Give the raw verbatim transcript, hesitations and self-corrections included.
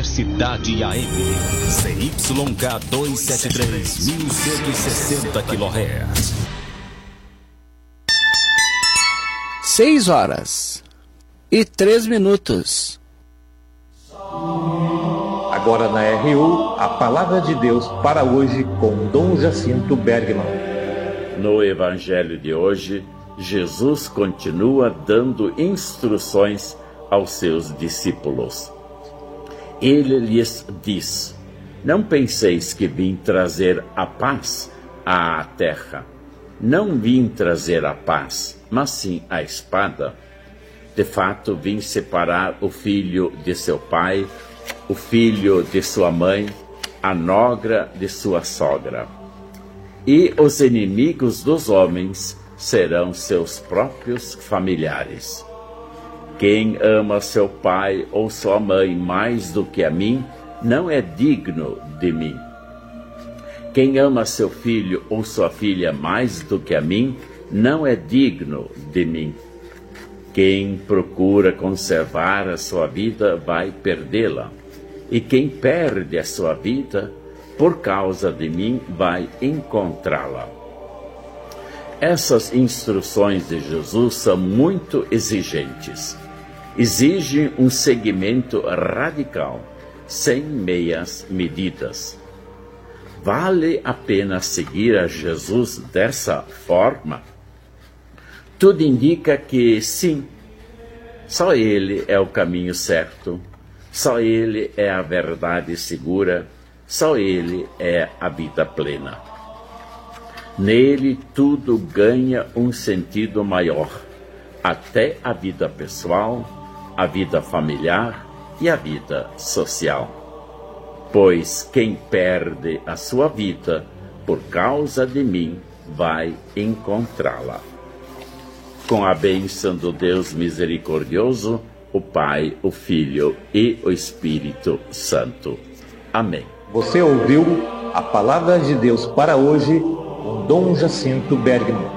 Universidade A M, C Y K duzentos e setenta e três, mil cento e sessenta quilohertz. Seis horas e três minutos. Agora na R U, a Palavra de Deus para hoje com Dom Jacinto Bergman. No Evangelho de hoje, Jesus continua dando instruções aos seus discípulos. Ele lhes diz: não penseis que vim trazer a paz à terra. Não vim trazer a paz, mas sim a espada. De fato, vim separar o filho de seu pai, o filho de sua mãe, a nogra de sua sogra. E os inimigos dos homens serão seus próprios familiares. Quem ama seu pai ou sua mãe mais do que a mim, não é digno de mim. Quem ama seu filho ou sua filha mais do que a mim, não é digno de mim. Quem procura conservar a sua vida, vai perdê-la. E quem perde a sua vida, por causa de mim, vai encontrá-la. Essas instruções de Jesus são muito exigentes. Exigem um seguimento radical, sem meias medidas. Vale a pena seguir a Jesus dessa forma? Tudo indica que sim. Só Ele é o caminho certo, só Ele é a verdade segura, só Ele é a vida plena. Nele tudo ganha um sentido maior, até a vida pessoal, a vida familiar e a vida social. Pois quem perde a sua vida por causa de mim, vai encontrá-la. Com a bênção do Deus misericordioso, o Pai, o Filho e o Espírito Santo. Amém. Você ouviu a Palavra de Deus para hoje com Dom Jacinto Bergman.